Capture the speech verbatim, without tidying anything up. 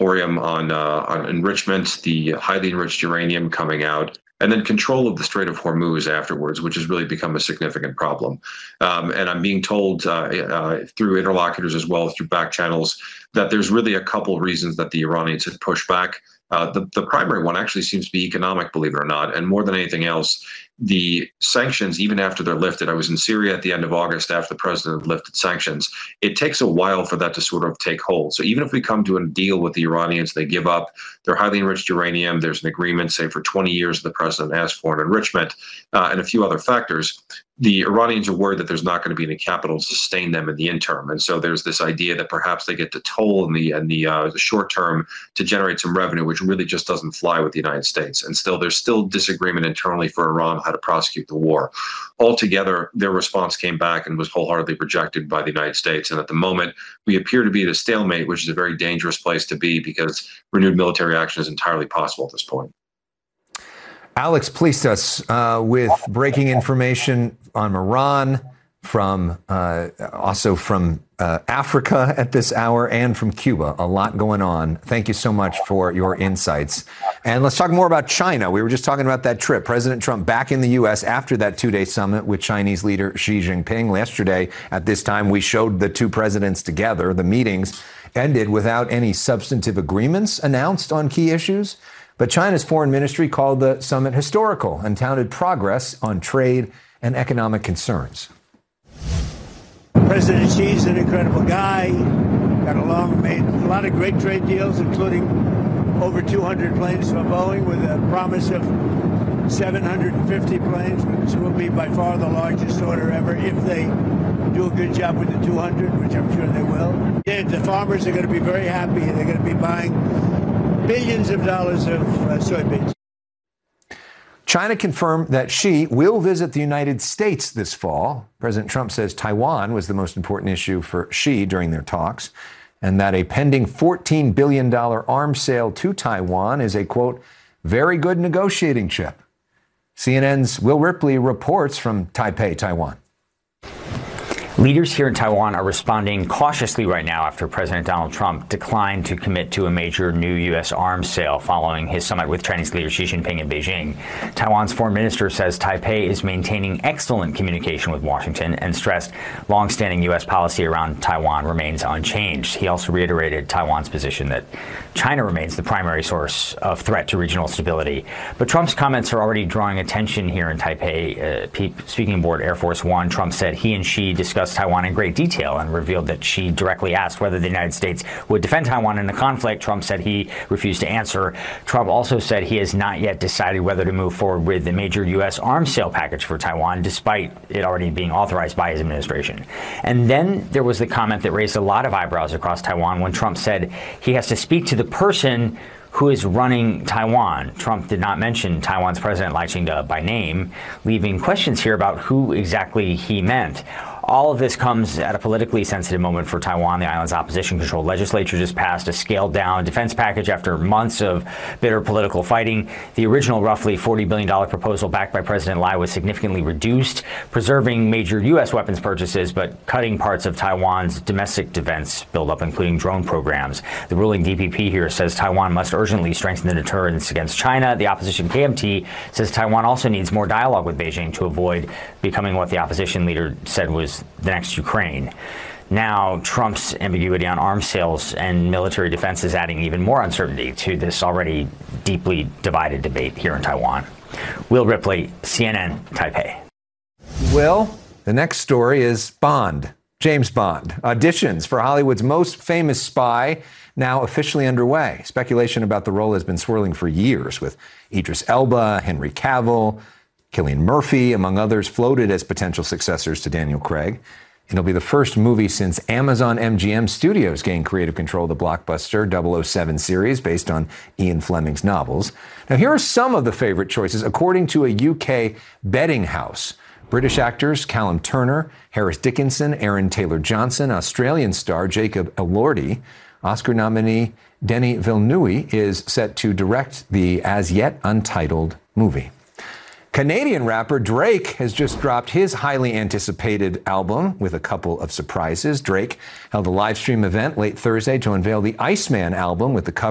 moratorium on, uh, on enrichment, the highly enriched uranium coming out, and then control of the Strait of Hormuz afterwards, which has really become a significant problem. Um, and I'm being told uh, uh, through interlocutors as well as through back channels that there's really a couple of reasons that the Iranians had pushed back. Uh, the, the primary one actually seems to be economic, believe it or not. And more than anything else, the sanctions, even after they're lifted, I was in Syria at the end of August after the president lifted sanctions. It takes a while for that to sort of take hold. So even if we come to a deal with the Iranians, they give up their highly enriched uranium, there's an agreement, say, for twenty years, the president asked for an enrichment, uh, and a few other factors. The Iranians are worried that there's not going to be any capital to sustain them in the interim. And so there's this idea that perhaps they get to toll in the, in the, uh, the short term to generate some revenue, which really just doesn't fly with the United States. And still, there's still disagreement internally for Iran how to prosecute the war. Altogether, their response came back and was wholeheartedly rejected by the United States. And at the moment, we appear to be at a stalemate, which is a very dangerous place to be because renewed military action is entirely possible at this point. Alex pleased us uh, with breaking information on Iran, from uh, also from uh, Africa at this hour, and from Cuba. A lot going on. Thank you so much for your insights. And let's talk more about China. We were just talking about that trip. President Trump back in the U S after that two-day summit with Chinese leader Xi Jinping. Yesterday, at this time, we showed the two presidents together. The meetings ended without any substantive agreements announced on key issues. But China's foreign ministry called the summit historical and touted progress on trade and economic concerns. President Xi's an incredible guy. Got along, made a lot of great trade deals, including over two hundred planes from Boeing with a promise of seven hundred fifty planes, which will be by far the largest order ever if they do a good job with the two hundred, which I'm sure they will. Yeah, the farmers are going to be very happy. They're going to be buying billions of dollars of uh, soybeans. China confirmed that Xi will visit the United States this fall. President Trump says Taiwan was the most important issue for Xi during their talks, and that a pending fourteen billion dollars arms sale to Taiwan is a, quote, very good negotiating chip. C N N's Will Ripley reports from Taipei, Taiwan. Leaders here in Taiwan are responding cautiously right now after President Donald Trump declined to commit to a major new U S arms sale following his summit with Chinese leader Xi Jinping in Beijing. Taiwan's foreign minister says Taipei is maintaining excellent communication with Washington and stressed longstanding U S policy around Taiwan remains unchanged. He also reiterated Taiwan's position that China remains the primary source of threat to regional stability. But Trump's comments are already drawing attention here in Taipei. Uh, speaking aboard Air Force One, Trump said he and Xi discussed Taiwan in great detail and revealed that Xi directly asked whether the United States would defend Taiwan in the conflict. Trump said he refused to answer. Trump also said he has not yet decided whether to move forward with the major U S arms sale package for Taiwan, despite it already being authorized by his administration. And then there was the comment that raised a lot of eyebrows across Taiwan when Trump said he has to speak to the person who is running Taiwan. Trump did not mention Taiwan's president, Lai Ching-te, by name, leaving questions here about who exactly he meant. All of this comes at a politically sensitive moment for Taiwan. The island's opposition-controlled legislature just passed a scaled-down defense package after months of bitter political fighting. The original roughly forty billion dollars proposal backed by President Lai was significantly reduced, preserving major U S weapons purchases, but cutting parts of Taiwan's domestic defense buildup, including drone programs. The ruling D P P here says Taiwan must urgently strengthen the deterrence against China. The opposition K M T says Taiwan also needs more dialogue with Beijing to avoid becoming what the opposition leader said was the next Ukraine. Now, Trump's ambiguity on arms sales and military defense is adding even more uncertainty to this already deeply divided debate here in Taiwan. Will Ripley, C N N, Taipei. Will, the next story is Bond, James Bond. Auditions for Hollywood's most famous spy now officially underway. Speculation about the role has been swirling for years, with Idris Elba, Henry Cavill, Cillian Murphy, among others, floated as potential successors to Daniel Craig. It'll be the first movie since Amazon M G M Studios gained creative control of the blockbuster double oh seven series based on Ian Fleming's novels. Now, here are some of the favorite choices according to a U K betting house. British actors Callum Turner, Harris Dickinson, Aaron Taylor-Johnson, Australian star Jacob Elordi, Oscar nominee Denis Villeneuve is set to direct the as-yet untitled movie. Canadian rapper Drake has just dropped his highly anticipated album with a couple of surprises. Drake held a live stream event late Thursday to unveil the Iceman album with the cover